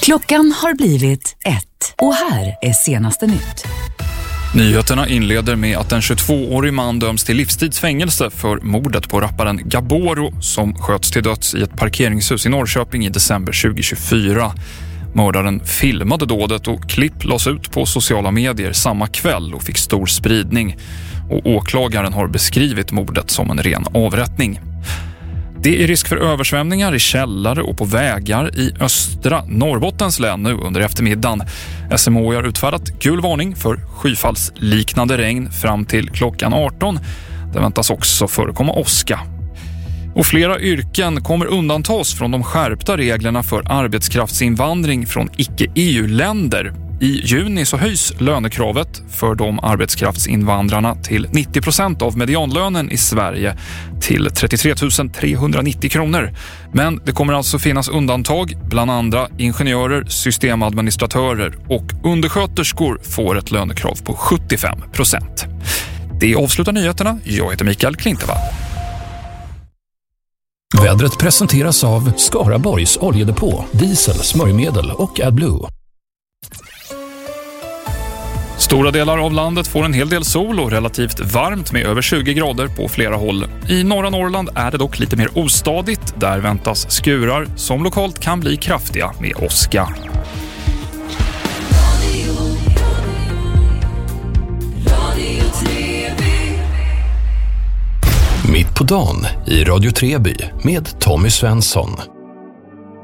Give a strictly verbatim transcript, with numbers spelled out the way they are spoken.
Klockan har blivit ett och här är senaste nytt. Nyheterna inleder med att en tjugotvåårig man döms till livstidsfängelse för mordet på rapparen Gaboro som sköts till döds i ett parkeringshus i Norrköping i december tjugohundratjugofyra. Mördaren filmade dådet och klipp lades ut på sociala medier samma kväll och fick stor spridning. Och åklagaren har beskrivit mordet som en ren avrättning. Det är risk för översvämningar i källare och på vägar i östra Norrbottens län nu under eftermiddagen. S M H har utfärdat gul varning för skyfallsliknande regn fram till klockan arton. Det väntas också förekomma åska. Och flera yrken kommer undantas från de skärpta reglerna för arbetskraftsinvandring från icke-E U-länder. I juni så höjs lönekravet för de arbetskraftsinvandrarna till nittio procent av medianlönen i Sverige till trettiotre tusen trehundranittio kronor. Men det kommer alltså finnas undantag, bland andra ingenjörer, systemadministratörer och undersköterskor får ett lönekrav på sjuttiofem procent. Det avslutar nyheterna. Jag heter Mikael Klintevall. Vädret presenteras av Skaraborgs oljedepå, diesel, smörjmedel och AdBlue. Stora delar av landet får en hel del sol och relativt varmt med över tjugo grader på flera håll. I norra Norrland är det dock lite mer ostadigt. Där väntas skurar som lokalt kan bli kraftiga med åska. Mitt på dagen i Radio Treby med Tommy Svensson.